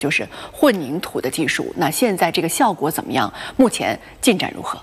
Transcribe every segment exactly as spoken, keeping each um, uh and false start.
就是混凝土的技术。那现在这个效果怎么样？目前进展如何？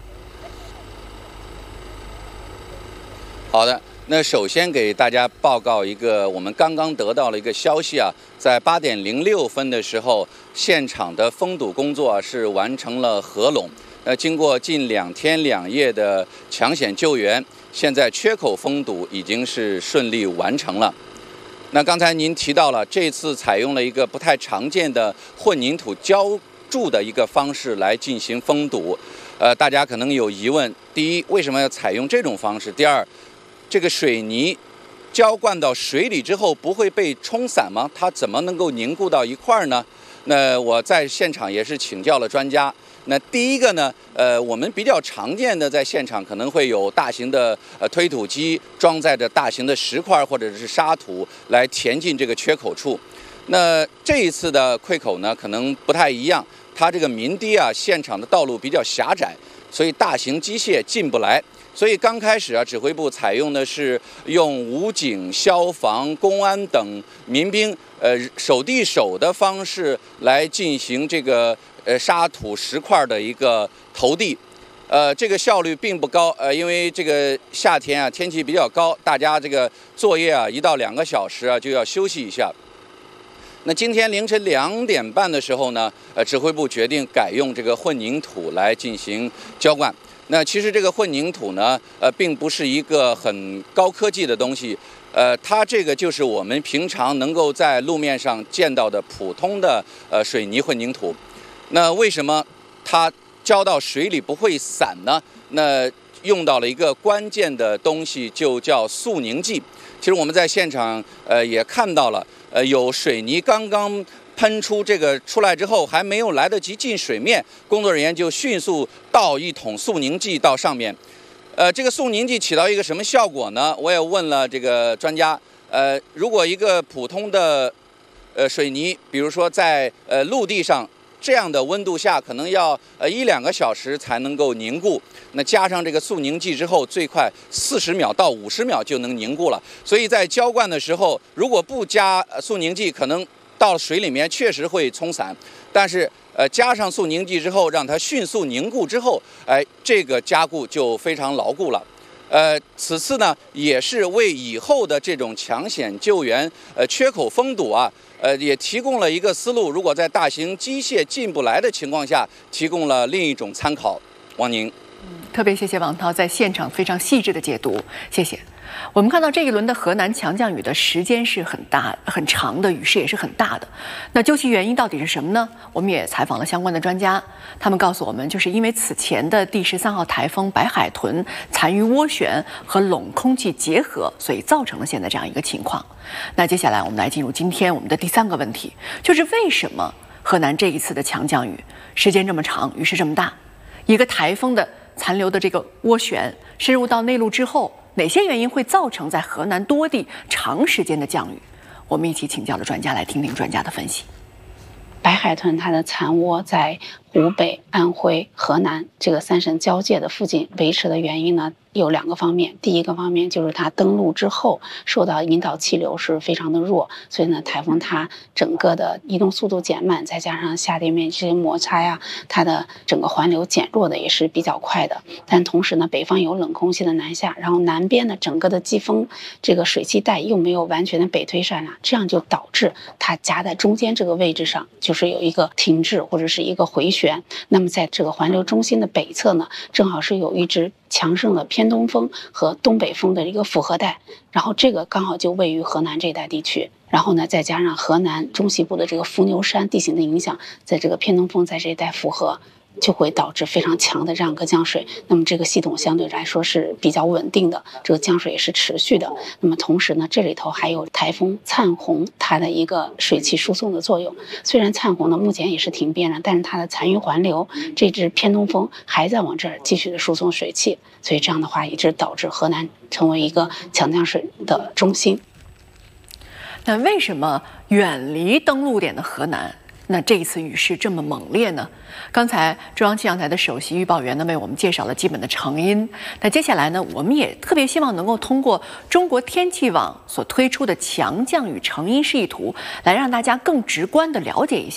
好的，那首先给大家报告一个我们刚刚得到了一个消息啊，在八点零六分的时候，现场的封堵工作是完成了合拢。呃，经过近两天两夜的抢险救援，现在缺口封堵已经是顺利完成了。那刚才您提到了，这次采用了一个不太常见的混凝土浇筑的一个方式来进行封堵。呃，大家可能有疑问：第一，为什么要采用这种方式？第二，这个水泥浇灌到水里之后不会被冲散吗？它怎么能够凝固到一块儿呢？那我在现场也是请教了专家。那第一个呢，呃，我们比较常见的在现场可能会有大型的呃推土机装载着大型的石块或者是沙土来填进这个缺口处。那这一次的溃口呢，可能不太一样，它这个民堤啊，现场的道路比较狭窄，所以大型机械进不来。所以刚开始啊，指挥部采用的是用武警、消防、公安等民兵，呃，手递手的方式来进行这个。呃，沙土石块的一个投递，呃，这个效率并不高，呃，因为这个夏天啊，天气比较高，大家这个作业啊，一到两个小时啊，就要休息一下。那今天凌晨两点半的时候呢，呃，指挥部决定改用这个混凝土来进行浇灌。那其实这个混凝土呢，呃，并不是一个很高科技的东西，呃，它这个就是我们平常能够在路面上见到的普通的呃水泥混凝土。那为什么它浇到水里不会散呢？那用到了一个关键的东西，就叫速凝剂。其实我们在现场呃也看到了，呃有水泥刚刚喷出这个出来之后，还没有来得及进水面，工作人员就迅速倒一桶速凝剂到上面。呃，这个速凝剂起到一个什么效果呢？我也问了这个专家，呃，如果一个普通的呃水泥，比如说在呃陆地上。这样的温度下，可能要呃一两个小时才能够凝固。那加上这个速凝剂之后，最快四十秒到五十秒就能凝固了。所以在浇灌的时候，如果不加速凝剂，可能到水里面确实会冲散。但是呃加上速凝剂之后，让它迅速凝固之后，哎，这个加固就非常牢固了。呃，此次呢，也是为以后的这种抢险救援、呃缺口封堵啊。呃，也提供了一个思路，如果在大型机械进不来的情况下，提供了另一种参考。王宁， 嗯，特别谢谢王涛在现场非常细致的解读，谢谢。我们看到这一轮的河南强降雨的时间是很大、很长的，雨势也是很大的。那究其原因到底是什么呢？我们也采访了相关的专家，他们告诉我们，就是因为此前的第十三号台风白海豚残余涡旋和冷空气结合，所以造成了现在这样一个情况。那接下来我们来进入今天我们的第三个问题，就是为什么河南这一次的强降雨时间这么长，雨势这么大？一个台风的残留的这个涡旋深入到内陆之后，哪些原因会造成在河南多地长时间的降雨？我们一起请教了专家，来听听专家的分析。 白海豚它的残涡在湖北、安徽、河南这个三省交界的附近维持的原因呢，有两个方面。第一个方面就是它登陆之后受到引导气流是非常的弱，所以呢，台风它整个的移动速度减慢，再加上下地面这些摩擦呀，它的整个环流减弱的也是比较快的。但同时呢，北方有冷空气的南下，然后南边的整个的季风这个水汽带又没有完全的北推上来，这样就导致它夹在中间这个位置上，就是有一个停滞或者是一个回旋。那么在这个环流中心的北侧呢，正好是有一支强盛的偏东风和东北风的一个复合带，然后这个刚好就位于河南这一带地区。然后呢，再加上河南中西部的这个伏牛山地形的影响，在这个偏东风在这一带复合，就会导致非常强的这样一个降水。那么这个系统相对来说是比较稳定的，这个降水也是持续的。那么同时呢，这里头还有台风灿红它的一个水汽输送的作用。虽然灿红呢目前也是停变了，但是它的残余环流这支偏东风还在往这儿继续的输送水汽，所以这样的话一直导致河南成为一个强降水的中心。 那为什么远离登陆点的河南那这一次雨势这么猛烈呢？刚才中央气象台的首席预报员呢为我们介绍了基本的成因。那接下来呢，我们也特别希望能够通过中国天气网所推出的强降雨成因示意图，来让大家更直观地了解一下